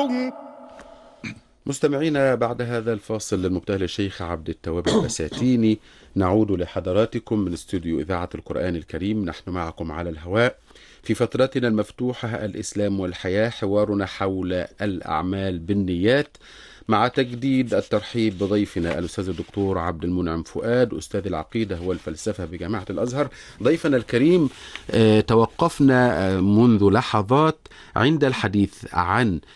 مستمعينا، بعد هذا الفاصل المبتهل الشيخ عبد التواب البساتيني نعود لحضراتكم من استوديو إذاعة القرآن الكريم. نحن معكم على الهواء في فترتنا المفتوحة الإسلام والحياة، حوارنا حول الأعمال بالنيات، مع تجديد الترحيب بضيفنا الأستاذ الدكتور عبد المنعم فؤاد، أستاذ العقيدة والفلسفة بجامعة الأزهر. ضيفنا الكريم، توقفنا منذ لحظات عند الحديث عن